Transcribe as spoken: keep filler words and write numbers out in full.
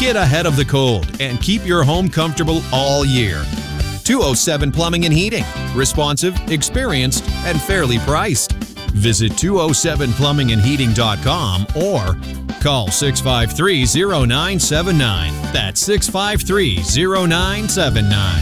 Get ahead of the cold and keep your home comfortable all year. two oh seven Plumbing and Heating. Responsive, experienced, and fairly priced. Visit two oh seven plumbing and heating dot com or call six five three, oh nine seven nine. That's six five three, oh nine seven nine.